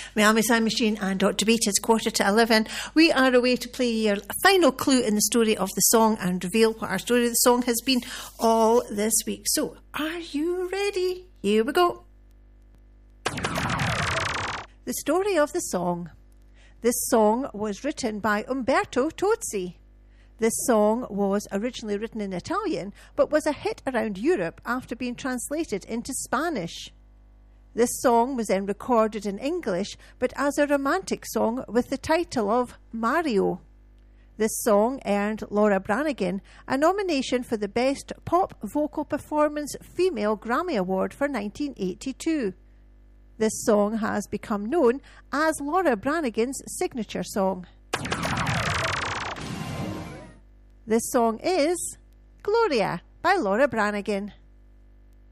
Miami Sound Machine and Dr. Beat. It's 11:15. We are away to play your final clue in the story of the song and reveal what our story of the song has been all this week. So, are you ready? Here we go. The story of the song. This song was written by Umberto Tozzi. This song was originally written in Italian, but was a hit around Europe after being translated into Spanish. This song was then recorded in English, but as a romantic song with the title of Mario. This song earned Laura Branigan a nomination for the Best Pop Vocal Performance Female Grammy Award for 1982. This song has become known as Laura Branigan's signature song. This song is Gloria by Laura Branigan.